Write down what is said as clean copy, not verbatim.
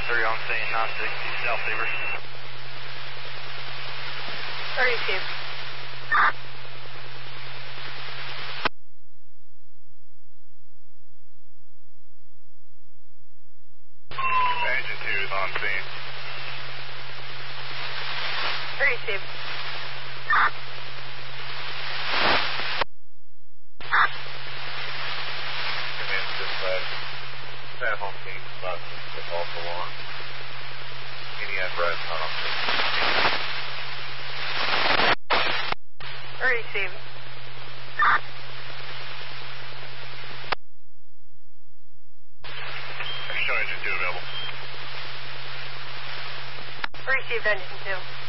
3 on scene, 960 South Beaver. Received. Engine 2 is on scene. Received. Command dispatch. Staff on scene, about to off the lawn. Any apparatus not on scene. Received. Show engine 2 available. Received engine 2.